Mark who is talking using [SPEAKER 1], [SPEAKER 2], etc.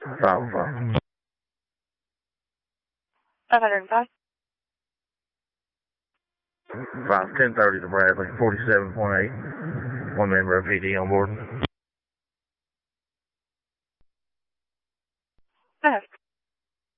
[SPEAKER 1] 505.
[SPEAKER 2] 505.
[SPEAKER 1] 1030 to Bradley, 47.8. One member of PD on board.